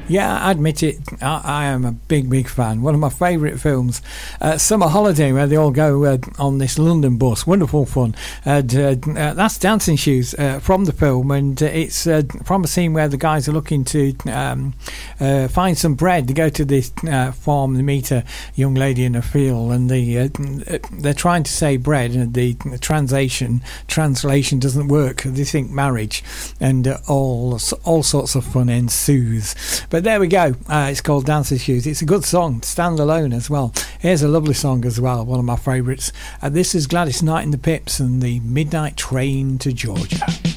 Yeah, I admit it. I am a big fan. One of my favourite films, Summer Holiday, where they all go on this London bus. Wonderful fun. That's Dancing Shoes from the film, and it's from a scene where the guys are looking to find some bread. They go to this farm, they meet a young lady in a field, and they're trying to say bread, and the translation doesn't work. They think marriage, and all sorts of fun ensues. But there we go. It's called Dancing Shoes. It's a good song, stand alone as well. Here's a lovely song as well, one of my favourites. This is Gladys Knight and the Pips and the Midnight Train to Georgia.